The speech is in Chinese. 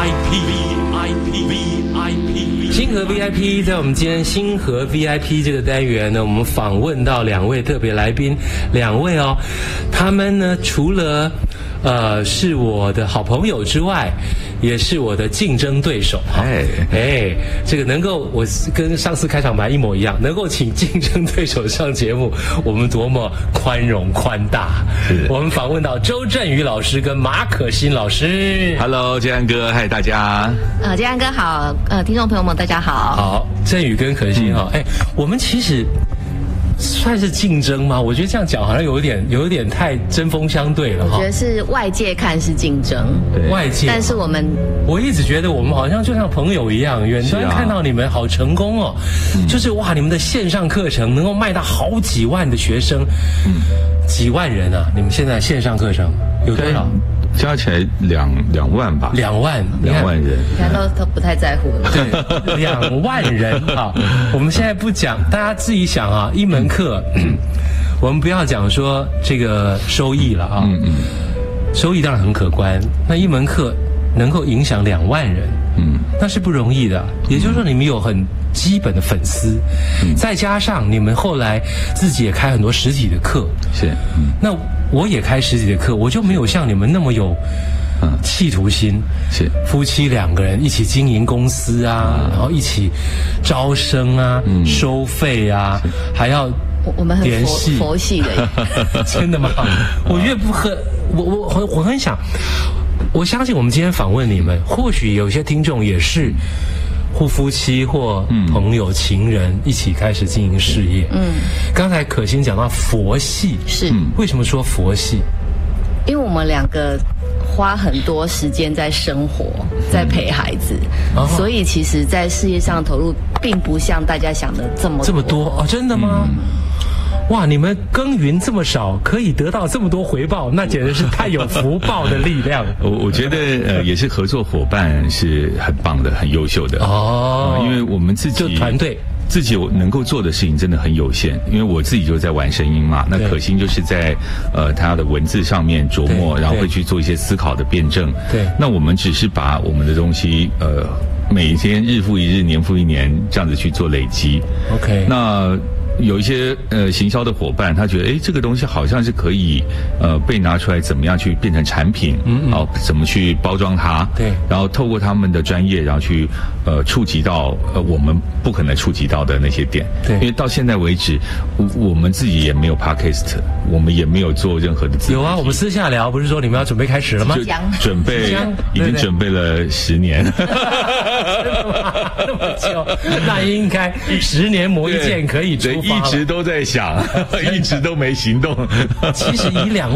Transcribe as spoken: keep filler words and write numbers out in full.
I P V I P V I P 星河 V I P， 在我们今天星河 V I P 这个单元呢，我们访问到两位特别来宾，两位哦，他们呢除了呃是我的好朋友之外，也是我的竞争对手。哎哎，这个能够我跟上次开场白一模一样，能够请竞争对手上节目，我们多么宽容宽大。我们访问到周振宇老师跟马可欣老师。 Hello， 建安哥，嗨大家。 呃，建安哥好，呃，听众朋友们大家好。 好，振宇跟可欣哈，哎、嗯，我们其实算是竞争吗？我觉得这样讲好像有一点，有一点太针锋相对了。 我觉得是外界看是竞争， 对外界， 但是我们， 我一直觉得我们好像就像朋友一样，远端看到你们好成功哦，啊、就是哇，你们的线上课程能够卖到好几万的学生，嗯，几万人啊！你们现在线上课程有多少？ 加起来两两万吧， 两万， 两万人， 你看都都不太在乎了。 对，两万人啊！我们现在不讲，大家自己想啊，一门课，嗯、我们不要讲说这个收益了啊，嗯嗯，收益当然很可观，那一门课能够影响两万人，嗯，那是不容易的。也就是说，你们有很基本的粉丝，嗯、再加上你们后来自己也开很多实体的课， 是，嗯、 那。我也开实体的课，我就没有像你们那么有企图心。 是夫妻两个人一起经营公司啊，然后一起招生啊、嗯、收费啊，还要我们很佛佛系的， 真的吗？我越不很，我我我很想，我相信我们今天访问你们，或许有些听众也是或夫妻或朋友、嗯、情人一起开始经营事业。嗯，刚才可欣讲到佛系， 是、 嗯、为什么说佛系？ 因为我们两个花很多时间在生活，在陪孩子，嗯、所以其实在事业上投入并不像大家想的这么多这么多哦，真的吗？嗯，哇，你们耕耘这么少，可以得到这么多回报，那简直是太有福报的力量。 我我觉得呃，也是合作伙伴是很棒的，很优秀的哦、呃。因为我们自己就团队自己能够做的事情真的很有限。因为我自己就在玩声音嘛，那可欣就是在呃他的文字上面琢磨，然后会去做一些思考的辩证。 对， 那我们只是把我们的东西呃每一天日复一日，年复一年这样子去做累积。 OK， 那。有一些呃行销的伙伴，他觉得哎这个东西好像是可以呃被拿出来怎么样去变成产品，嗯嗯，哦怎么去包装它， 对， 然后透过他们的专业，然后去呃触及到呃我们不可能触及到的那些点， 对， 因为到现在为止，我我们自己也没有 podcast， 我们也没有做任何的自媒体。 有啊，我们私下聊，不是说你们要准备开始了吗？ 准备已经准备了十年， 真的吗？那么久，那应该十年磨一剑可以出发。 一直都在想，一直都没行动。 其实以两